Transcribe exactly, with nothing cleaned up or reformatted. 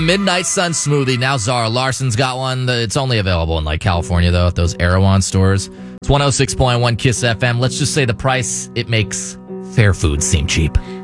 Midnight Sun smoothie. Now Zara Larson's got one. It's only available in like California, though, at those Erewhon stores. It's one oh six point one Kiss F M. Let's just say the price, it makes fair food seem cheap.